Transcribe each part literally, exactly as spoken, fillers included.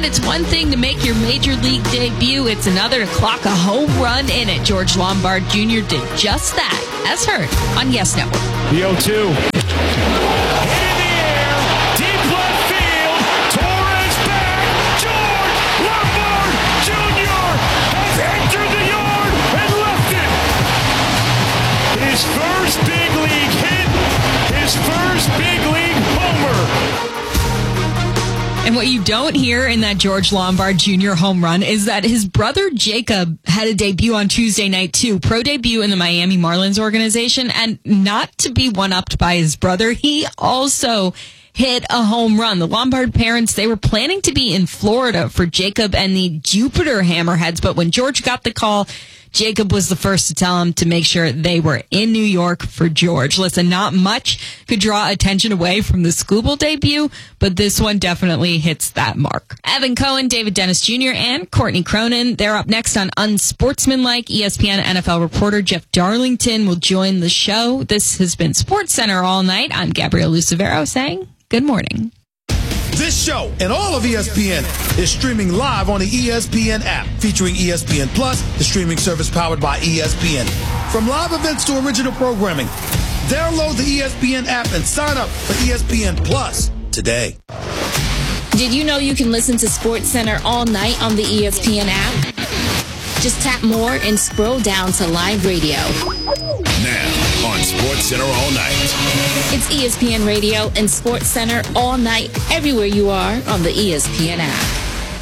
it's one thing to make your major league debut. It's another to clock a home run in it. George Lombard Junior did just that, as heard on Yes Network. The oh two. His first big league hit, his first big league homer. And what you don't hear in that George Lombard Junior home run is that his brother Jacob had a debut on Tuesday night too, pro debut in the Miami Marlins organization, and not to be one-upped by his brother, he also hit a home run. The Lombard parents, they were planning to be in Florida for Jacob and the Jupiter Hammerheads, but when George got the call, Jacob was the first to tell him to make sure they were in New York for George. Listen, not much could draw attention away from the Scooble debut, but this one definitely hits that mark. Evan Cohen, David Dennis Junior, and Courtney Cronin, they're up next on Unsportsmanlike. E S P N N F L reporter Jeff Darlington will join the show. This has been SportsCenter all night. I'm Gabrielle Lucevero saying good morning. This show and all of E S P N is streaming live on the E S P N app, featuring E S P N Plus, the streaming service powered by E S P N. From live events to original programming, download the E S P N app and sign up for E S P N Plus today. Did you know you can listen to SportsCenter all night on the E S P N app? Just tap more and scroll down to live radio. Now on SportsCenter all night. It's E S P N Radio and SportsCenter all night, everywhere you are on the E S P N app.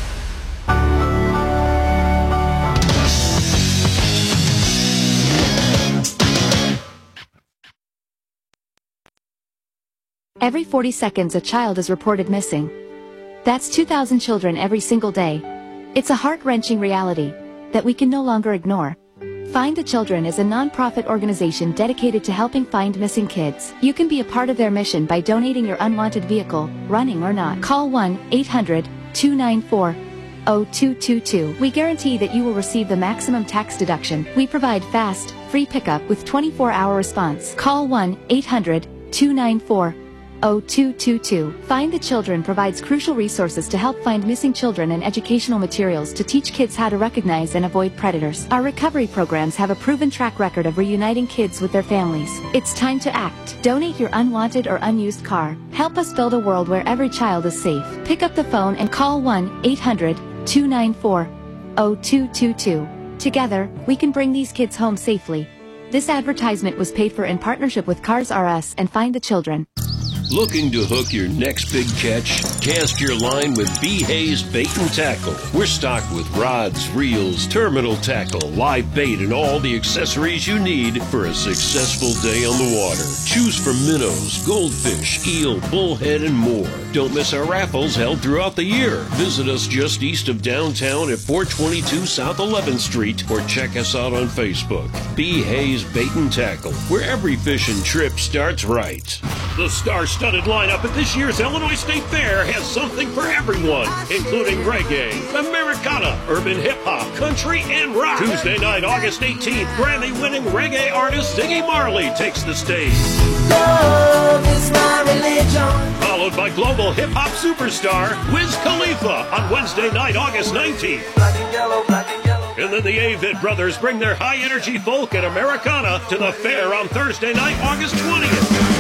Every forty seconds, a child is reported missing. That's two thousand children every single day. It's a heart-wrenching reality that we can no longer ignore. Find the Children is a non-profit organization dedicated to helping find missing kids. You can be a part of their mission by donating your unwanted vehicle, running or not. Call one eight hundred two nine four oh two two two. We guarantee that you will receive the maximum tax deduction. We provide fast, free pickup with twenty-four hour response. Call one eight hundred two nine four oh two two two. Find the Children provides crucial resources to help find missing children and educational materials to teach kids how to recognize and avoid predators. Our recovery programs have a proven track record of reuniting kids with their families. It's time to act. Donate your unwanted or unused car. Help us build a world where every child is safe. Pick up the phone and call one eight hundred two nine four oh two two two. Together, we can bring these kids home safely. This advertisement was paid for in partnership with Cars R Us and Find the Children. Looking to hook your next big catch? Cast your line with B. Hayes Bait and Tackle. We're stocked with rods, reels, terminal tackle, live bait, and all the accessories you need for a successful day on the water. Choose from minnows, goldfish, eel, bullhead, and more. Don't miss our raffles held throughout the year. Visit us just east of downtown at four twenty-two South eleventh Street or check us out on Facebook. B. Hayes Bait and Tackle, where every fishing trip starts right. The star-studded lineup at this year's Illinois State Fair has something for everyone, including reggae, Americana, urban hip-hop, country, and rock. Tuesday night, August eighteenth, Grammy-winning reggae artist Ziggy Marley takes the stage. Love is my religion. Followed by global hip-hop superstar Wiz Khalifa on Wednesday night, August nineteenth. Black and yellow, black and yellow. And then the Avett Brothers bring their high-energy folk and Americana to the fair on Thursday night, August twentieth.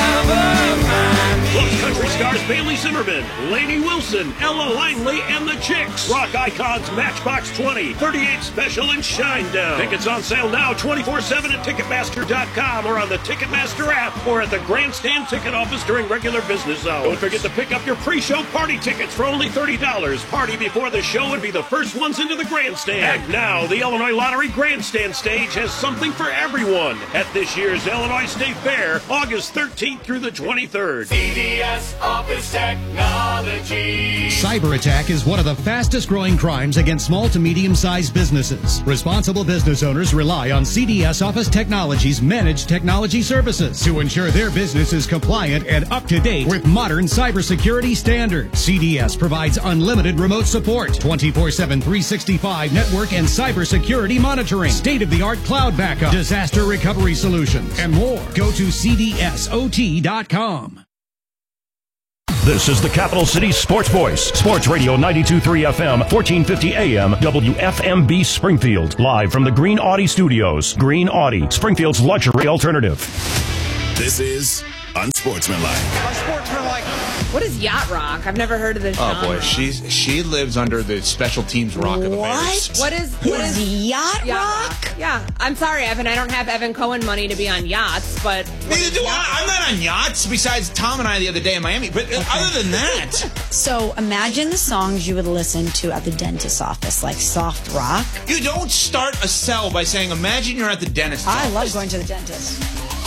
Plus country stars Bailey Zimmerman, Lainey Wilson, Ella Langley, and the Chicks. Rock icons Matchbox twenty, thirty-eight Special, and Shinedown. Tickets on sale now twenty-four seven at Ticketmaster dot com or on the Ticketmaster app or at the Grandstand ticket office during regular business hours. Don't forget to pick up your pre-show party tickets for only thirty dollars. Party before the show would be the first ones into the Grandstand. And now, the Illinois Lottery Grandstand stage has something for everyone at this year's Illinois State Fair, August thirteenth through the twenty-third. C D S Office Technology. Cyber attack is one of the fastest growing crimes against small to medium-sized businesses. Responsible business owners rely on C D S Office Technology's managed technology services to ensure their business is compliant and up to date with modern cybersecurity standards. C D S provides unlimited remote support, twenty-four seven, three sixty-five network and cybersecurity monitoring, state-of-the-art cloud backup, disaster recovery solutions, and more. Go to C D S O T dot com. This is the Capital City Sports Voice, Sports Radio ninety-two point three F M, fourteen fifty A M, W F M B Springfield. Live from the Green Audi Studios. Green Audi, Springfield's luxury alternative. This is Unsportsmanlike. Unsportsmanlike. What is yacht rock? I've never heard of this Oh, genre. boy. She's, she lives under the special teams rock of the Bears. What is what is yacht, yacht rock? rock? Yeah, I'm sorry, Evan. I don't have Evan Cohen money to be on yachts, but Neither do I. I'm not on yachts, besides Tom and I the other day in Miami. But uh, other than that... So imagine the songs you would listen to at the dentist's office, like soft rock. You don't start a sell by saying, imagine you're at the dentist's I office. love going to the dentist.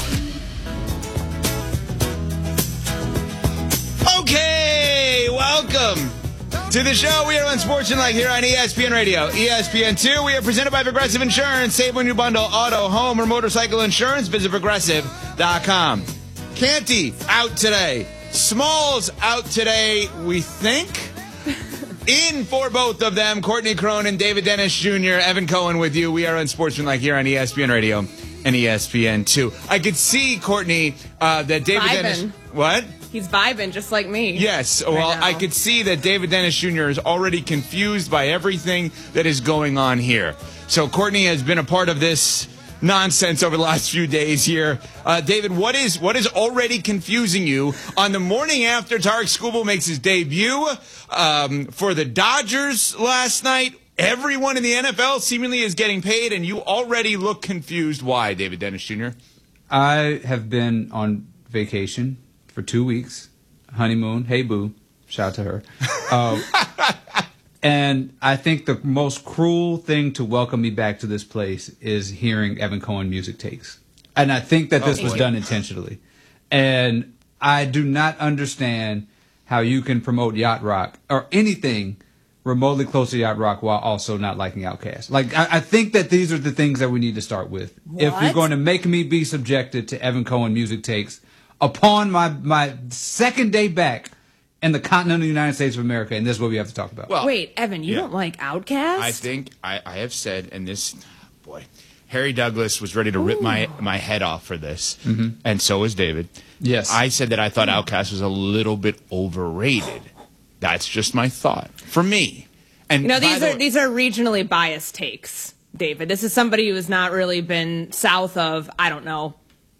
Okay, welcome to the show. We are on Sportsmanlike here on E S P N Radio, E S P N two. We are presented by Progressive Insurance. Save when you bundle auto, home, or motorcycle insurance. Visit progressive dot com. Canty out today. Smalls out today, we think. In for both of them, Courtney Cronin, David Dennis Junior, Evan Cohen with you. We are on Sportsmanlike here on E S P N Radio and E S P N two. I could see, Courtney, uh, that David Vibin'. Dennis... What? he's vibing just like me. Yes, well, right now. I could see that David Dennis Junior is already confused by everything that is going on here. So Courtney has been a part of this nonsense over the last few days here. Uh, David, what is what is already confusing you on the morning after Tarek Skubal makes his debut um, for the Dodgers last night? Everyone in the N F L seemingly is getting paid, and you already look confused. Why, David Dennis Junior? I have been on vacation for two weeks, honeymoon. Hey, boo. Shout out to her. Uh, and I think the most cruel thing to welcome me back to this place is hearing Evan Cohen music takes. And I think that this Oh, was boy. done intentionally. And I do not understand how you can promote yacht rock or anything remotely close to yacht rock while also not liking Outkast. Like, I, I think that these are the things that we need to start with. If you're What? going to make me be subjected to Evan Cohen music takes upon my, my second day back in the continental United States of America, and this is what we have to talk about. Well, Wait, Evan, you yeah. don't like Outkast? I think I, I have said, and this, boy, Harry Douglas was ready to rip my, my head off for this, Mhm. and so was David. Yes. I said that I thought Outkast was a little bit overrated. That's just my thought. For me. And You know, by these the are way- these are regionally biased takes, David. This is somebody who has not really been south of, I don't know,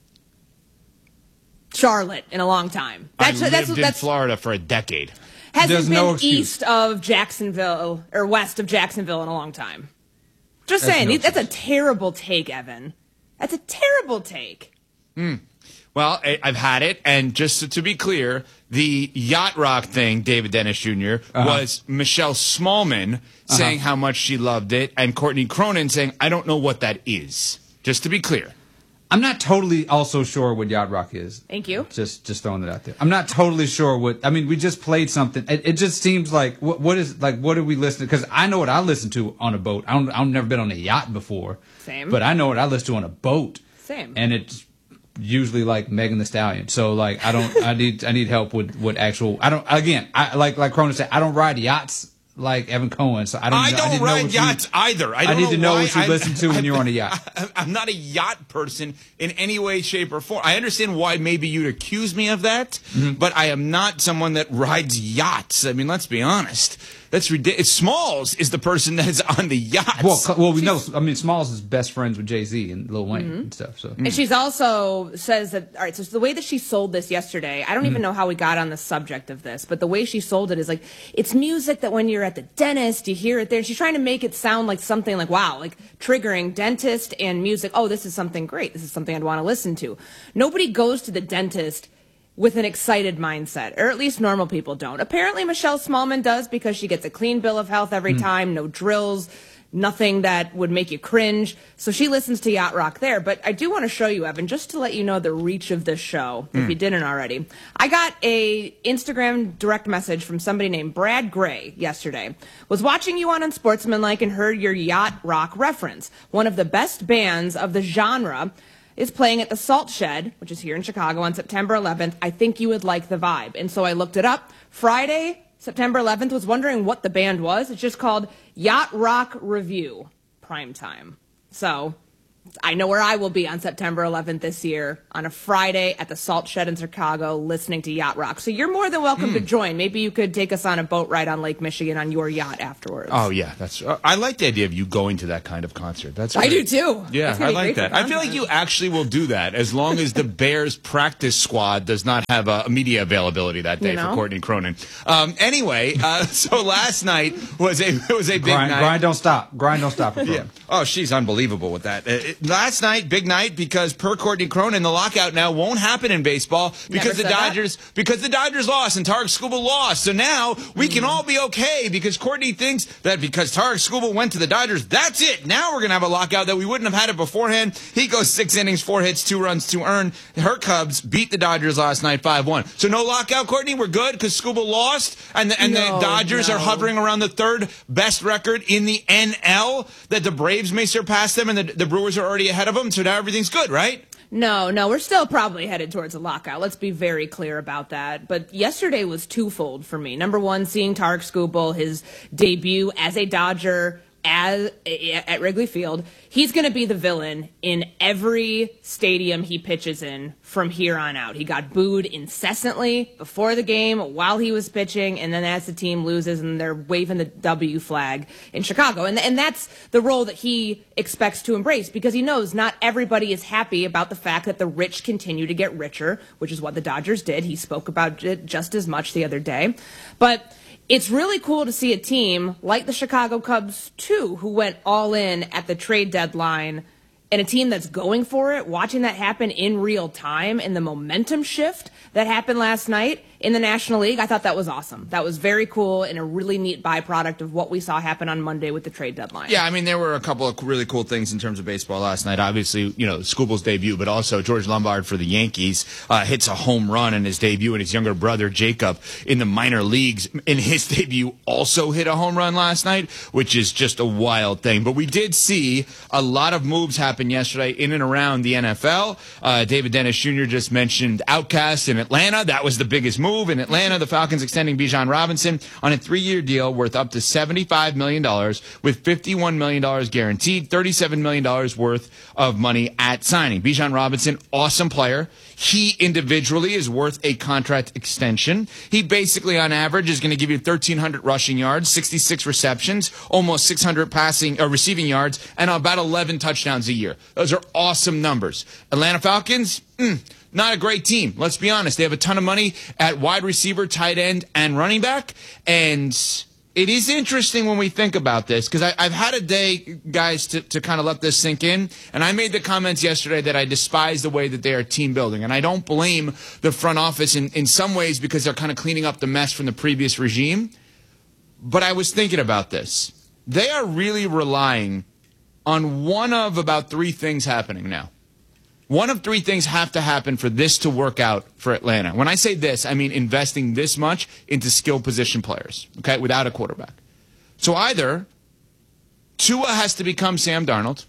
Charlotte in a long time. That's I that's lived in that's Florida for a decade. hasn't There's been no excuse. east of Jacksonville or west of Jacksonville in a long time. Just That's saying, no that's a terrible take, Evan. That's a terrible take. Hmm. Well, I, I've had it, and just to be clear, the yacht rock thing, David Dennis Junior, Uh-huh. was Michelle Smallman saying how much she loved it, and Courtney Cronin saying, I don't know what that is. Just to be clear. I'm not totally also sure what yacht rock is. Thank you. Just just throwing it out there. I'm not totally sure what. I mean, we just played something. It, it just seems like what what is like what are we listening? Because I know what I listen to on a boat. I don't. I've never been on a yacht before. Same. But I know what I listen to on a boat. Same. And it's usually like Megan Thee Stallion. So like I don't. I need I need help with what actual. I don't. Again, I like like Cronin said. I don't ride yachts like Evan Cohen. So I don't. I know- don't didn't know ride what you- yachts either. I, don't need to know why what you I- listen to when I- you're on a yacht. I, I'm not a yacht person in any way, shape, or form. I understand why maybe you'd accuse me of that, Mm-hmm. but I am not someone that rides yachts. I mean, let's be honest. That's ridiculous. Smalls is the person that is on the yachts. Well, cl- well, we know. I mean, Smalls is best friends with Jay Z and Lil Wayne Mhm. and stuff. So And she's also says that, all right, so the way that she sold this yesterday, I don't even Mhm. know how we got on the subject of this, but the way she sold it is like, it's music that when you're at the dentist, you hear it there. She's trying to make it sound like something like, wow, like triggering dentist and music. Oh, this is something great. This is something I'd want to listen to. Nobody goes to the dentist with an excited mindset, or at least normal people don't. Apparently Michelle Smallman does because she gets a clean bill of health every Mm. time, no drills, nothing that would make you cringe. So she listens to yacht rock there. But I do want to show you, Evan, just to let you know the reach of this show, if Mm. you didn't already. I got a Instagram direct message from somebody named Brad Gray yesterday. Was watching you on Unsportsmanlike and heard your yacht rock reference. One of the best bands of the genre is playing at the Salt Shed, which is here in Chicago, on September eleventh. I think you would like the vibe. And so I looked it up. Friday, September eleventh, was wondering what the band was. It's just called Yacht Rock Review Primetime. So I know where I will be on September eleventh this year on a Friday at the Salt Shed in Chicago listening to Yacht Rock. So you're more than welcome mm. to join. Maybe you could take us on a boat ride on Lake Michigan on your yacht afterwards. Oh, yeah. that's. Uh, I like the idea of you going to that kind of concert. That's I great. do, too. Yeah, I like that. I feel like you actually will do that as long as the Bears practice squad does not have a media availability that day you know? for Courtney Cronin. Um, anyway, uh, so last night was a was a big grind, night. Grind don't stop. Grind don't stop. yeah. Oh, she's unbelievable with that. Uh, it, last night, big night, because per Courtney Cronin, the lockout now won't happen in baseball because the Dodgers that. because the Dodgers lost and Tarek Skubal lost. So now we mm. can all be okay because Courtney thinks that because Tarek Skubal went to the Dodgers, that's it. Now we're going to have a lockout that we wouldn't have had it beforehand. He goes six innings, four hits, two runs, two earned. Her Cubs beat the Dodgers last night five one. So no lockout, Courtney. We're good because Skubal lost and the, and no, the Dodgers no. are hovering around the third best record in the N L, that the Braves may surpass them and the, the Brewers are already ahead of them. So now everything's good, right? No, no, we're still probably headed towards a lockout. Let's be very clear about that. But yesterday was twofold for me. Number one, seeing Tarek Skubal, his debut as a Dodger as at Wrigley Field. He's going to be the villain in every stadium he pitches in from here on out. He got booed incessantly before the game, while he was pitching, and then as the team loses and they're waving the W flag in Chicago. And, and that's the role that he expects to embrace because he knows not everybody is happy about the fact that the rich continue to get richer, which is what the Dodgers did. He spoke about it just as much the other day. But it's really cool to see a team like the Chicago Cubs, too, who went all in at the trade deadline, and a team that's going for it, watching that happen in real time, and the momentum shift that happened last night in the National League. I thought that was awesome. That was very cool and a really neat byproduct of what we saw happen on Monday with the trade deadline. Yeah, I mean, there were a couple of really cool things in terms of baseball last night. Obviously, you know, Skubal's debut, but also George Lombard for the Yankees uh, hits a home run in his debut, and his younger brother, Jacob, in the minor leagues in his debut also hit a home run last night, which is just a wild thing. But we did see a lot of moves happen yesterday in and around the N F L. Uh, David Dennis Junior just mentioned Outcast in Atlanta. That was the biggest move. In Atlanta, the Falcons extending Bijan Robinson on a three-year deal worth up to seventy-five million dollars with fifty-one million dollars guaranteed, thirty-seven million dollars worth of money at signing. Bijan Robinson, awesome player. He individually is worth a contract extension. He basically, on average, is going to give you thirteen hundred rushing yards, sixty-six receptions, almost six hundred passing or receiving yards, and about eleven touchdowns a year. Those are awesome numbers. Atlanta Falcons, mm, not a great team. Let's be honest. They have a ton of money at wide receiver, tight end, and running back. And it is interesting when we think about this because I've had a day, guys, to, to kind of let this sink in. And I made the comments yesterday that I despise the way that they are team building. And I don't blame the front office in, in some ways because they're kind of cleaning up the mess from the previous regime. But I was thinking about this. They are really relying on one of about three things happening now. One of three things have to happen for this to work out for Atlanta. When I say this, I mean investing this much into skill position players, okay, without a quarterback. So either Tua has to become Sam Darnold,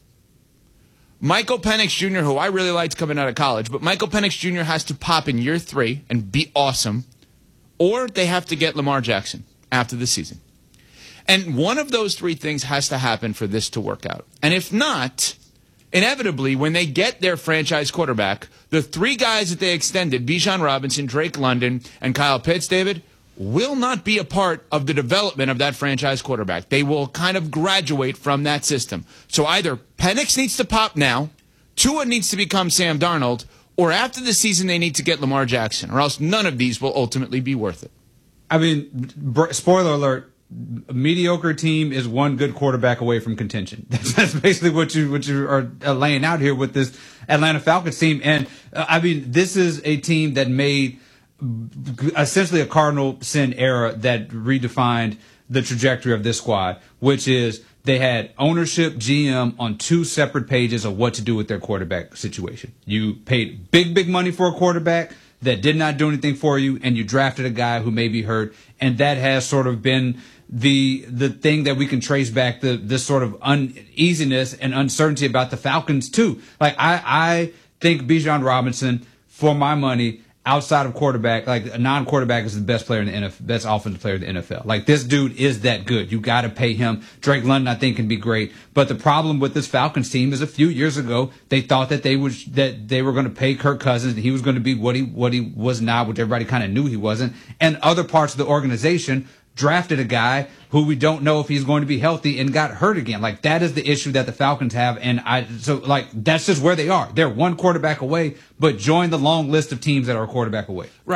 Michael Penix Junior, who I really liked coming out of college, but Michael Penix Junior has to pop in year three and be awesome, or they have to get Lamar Jackson after the season. And one of those three things has to happen for this to work out. And if not, inevitably, when they get their franchise quarterback, the three guys that they extended, Bijan Robinson, Drake London, and Kyle Pitts, David, will not be a part of the development of that franchise quarterback. They will kind of graduate from that system. So either Penix needs to pop now, Tua needs to become Sam Darnold, or after the season they need to get Lamar Jackson, or else none of these will ultimately be worth it. I mean, spoiler alert, a mediocre team is one good quarterback away from contention. That's, that's basically what you what you are laying out here with this Atlanta Falcons team. And uh, I mean, this is a team that made essentially a cardinal sin error that redefined the trajectory of this squad, which is they had ownership, G M on two separate pages of what to do with their quarterback situation. You paid big, big money for a quarterback that did not do anything for you, and you drafted a guy who may be hurt, and that has sort of been the the thing that we can trace back the this sort of uneasiness and uncertainty about the Falcons too. Like I I think Bijan Robinson, for my money, outside of quarterback, like a non-quarterback is the best player in the N F L, best offensive player in the N F L. Like this dude is that good. You got to pay him. Drake London, I think, can be great. But the problem with this Falcons team is a few years ago they thought that they was that they were going to pay Kirk Cousins and he was going to be what he what he was not, which everybody kind of knew he wasn't. And other parts of the organization drafted a guy who we don't know if he's going to be healthy and got hurt again. Like that is the issue that the Falcons have. And I, so like, that's just where they are. They're one quarterback away, but join the long list of teams that are a quarterback away. Right.